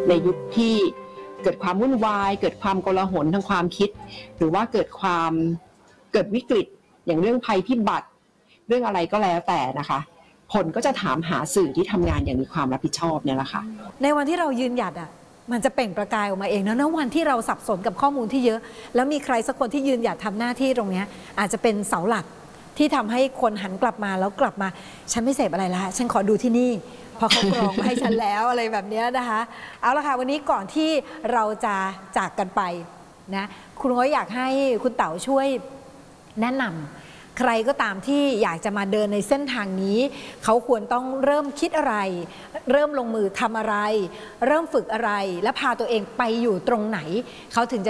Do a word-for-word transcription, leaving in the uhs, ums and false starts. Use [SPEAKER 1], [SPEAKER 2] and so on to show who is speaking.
[SPEAKER 1] ในยุคที่เกิดความวุ่นวายเกิดความโกลาหลทางความคิดหรือว่าเกิดความเกิดวิกฤตอย่างเรื่องภัยพิบัติเรื่องอะไรก็แล้วแต่นะคะคนก็จะถามหาสื่อที่ทำงานอย่างมีความรับผิดชอบเนี่ยแหละค่ะ
[SPEAKER 2] ในวันที่เรายืนหยัดอ่ะมันจะเปล่งประกายออกมาเองนะในวันที่เราสับสนกับข้อมูลที่เยอะแล้วมีใครสักคนที่ยืนหยัดทำหน้าที่ตรงนี้อาจจะเป็นเสาหลักที่ทำให้คนหันกลับมาแล้วกลับมาฉันไม่เสพอะไรละฉันขอดูที่นี่พอเขากรองมาให้ฉันแล้วอะไรแบบนี้นะคะเอาละค่ะวันนี้ก่อนที่เราจะจากกันไปนะคุณก็อยากให้คุณเต๋าช่วยแนะนำใครก็ตามที่อยากจะมาเดินในเส้นทางนี้เขาควรต้องเริ่มคิดอะไรเริ่มลงมือทำอะไรเริ่มฝึกอะไรและพาตัวเองไปอยู่ตรงไหนเขาถึงจะ